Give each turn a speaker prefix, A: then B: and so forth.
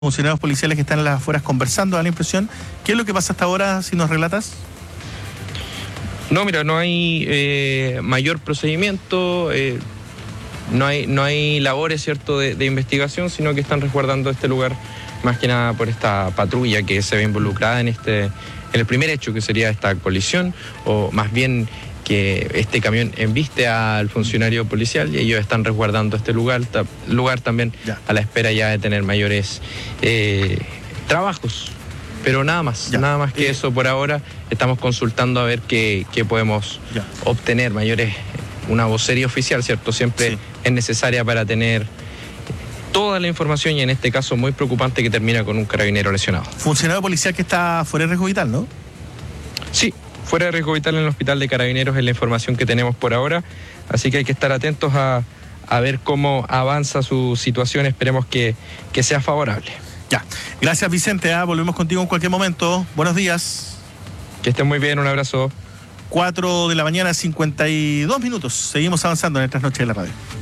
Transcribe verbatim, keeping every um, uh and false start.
A: Funcionarios policiales que están en las afueras conversando, da la impresión. ¿Qué es lo que pasa hasta ahora, si nos relatas?
B: No, mira, no hay eh, mayor procedimiento, eh, no hay no hay labores, ¿cierto?, de, de investigación, sino que están resguardando este lugar más que nada por esta patrulla que se ve involucrada en este en el primer hecho, que sería esta colisión, o más bien que este camión embiste al funcionario policial, y ellos están resguardando este lugar, ta, lugar también ya, a la espera ya de tener mayores eh, trabajos. Pero nada más, ya, nada más que eh, eso por ahora. Estamos consultando a ver qué, qué podemos ya. obtener, mayores, una vocería oficial, ¿cierto? Siempre sí. es necesaria para tener toda la información, y en este caso muy preocupante, que termina con un carabinero lesionado.
A: Funcionario policial que está fuera de riesgo vital, ¿no?
B: Sí, fuera de riesgo vital en el hospital de Carabineros es la información que tenemos por ahora, así que hay que estar atentos a, a ver cómo avanza su situación. Esperemos que, que sea favorable.
A: Ya, gracias Vicente, ¿eh? Volvemos contigo en cualquier momento. Buenos días.
B: Que estén muy bien, un abrazo.
A: cuatro de la mañana, cincuenta y dos minutos. Seguimos avanzando en estas noches de la radio.